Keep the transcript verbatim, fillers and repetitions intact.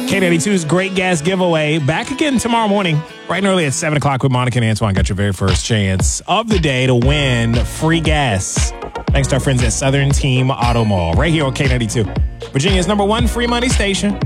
K ninety-two's Great Gas Giveaway. Back again tomorrow morning, bright and early at seven o'clock with Monica and Antoine. Got your very first chance of the day to win free gas. Thanks to our friends at Southern Team Auto Mall. Right here on K ninety-two. Virginia's number one free money station.